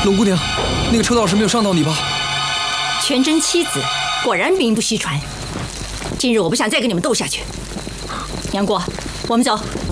龙姑娘，那个车道是没有伤到你吧？ 全真妻子果然名不虚传。今日我不想再跟你们斗下去。杨过，我们走。